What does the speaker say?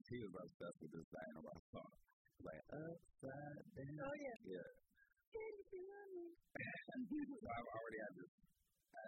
he was obsessed with this Diana Ross song. Like, upside down. Oh, yeah. Yeah. And so I've already had this